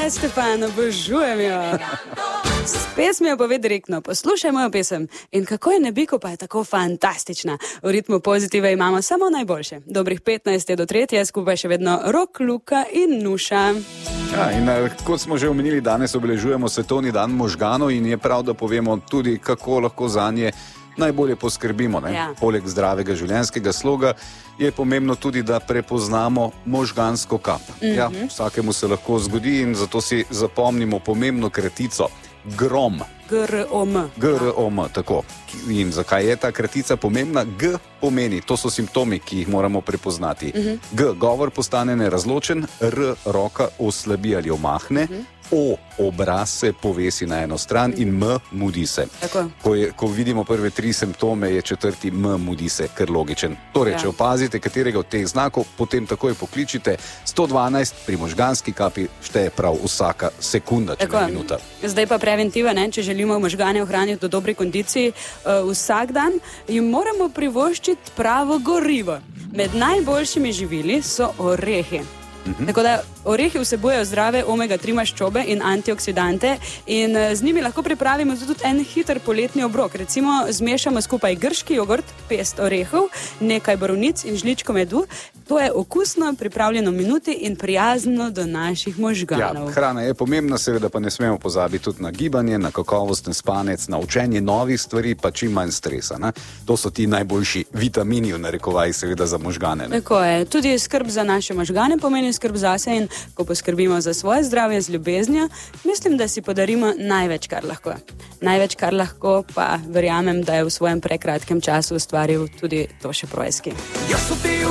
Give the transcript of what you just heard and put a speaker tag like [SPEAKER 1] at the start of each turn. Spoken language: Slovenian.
[SPEAKER 1] Stefan, obožujem jo. S pesmijo pove direktno, poslušaj mojo pesem. In kako je Nebiko pa je tako fantastična. V ritmu Pozitive imamo samo najboljše. Dobrih 15 do 3, skupaj še vedno Rok, Luka in Nuša.
[SPEAKER 2] Ja, in kot smo že omenili, danes obeležujemo Svetovni dan možganov in je prav, da povemo tudi, kako lahko zanje najbolje poskrbimo.
[SPEAKER 1] Ja.
[SPEAKER 2] Poleg zdravega življenjskega sloga je pomembno tudi, da prepoznamo možgansko kap. Ja, vsakemu se lahko zgodi in zato si zapomnimo pomembno kratico. GROM.
[SPEAKER 1] GROM.
[SPEAKER 2] GROM, tako. In zakaj je ta kratica pomembna? G pomeni, to so simptomi, ki jih moramo prepoznati. G, govor postane nerazločen, R, roka oslabi ali omahne, O, obraz se povesi na eno stran in M, mudi se. Ko vidimo prve 3 simptome, je 4. M, mudi se, ker logičen. Torej, če opazite katerega od teh znakov, potem takoj pokličite 112, pri možganski kapi šteje prav vsaka sekunda, če ne minuta.
[SPEAKER 1] Zdaj pa preventiva, ne? Če želimo možgane ohraniti v dobri kondiciji vsak dan, jim moramo privoščiti pravo gorivo. Med najboljšimi živili so orehi. Tako da orehi vsebujejo zdrave omega-3 maščobe in antioksidante in z njimi lahko pripravimo tudi en hiter poletni obrok. Recimo zmešamo skupaj grški jogurt, pest orehov, nekaj borovnic in žličko medu. To je okusno, pripravljeno v minuti in prijazno do naših možganov.
[SPEAKER 2] Ja, hrana je pomembna, seveda pa ne smemo pozabiti tudi na gibanje, na kakovosten spanec, na učenje novih stvari, pa čim manj stresa. Ne? To so ti najboljši vitamini, v narekovaji, seveda za možgane. Ne?
[SPEAKER 1] Tako je. Tudi skrb za naše možgane pomeni skrb zase in ko poskrbimo za svoje zdravje z ljubeznijo, mislim, da si podarimo največ, kar lahko. Največ, kar lahko, pa verjamem, da je v svojem prekratkem času ustvaril tudi Toše Proeski.
[SPEAKER 3] Io so più